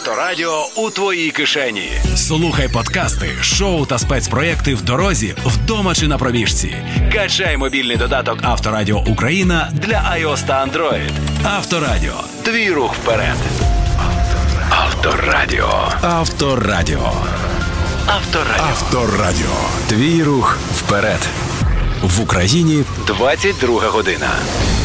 Авторадіо у твоїй кишені. Слухай подкасти, шоу та спецпроєкти в дорозі, вдома чи на пробіжці. Качай мобільний додаток Авторадіо Україна для iOS та Android. Авторадіо. Твій рух вперед. Авторадіо. Авторадіо. Авторадіо. Авторадіо. Твій рух вперед. В Україні 22 година.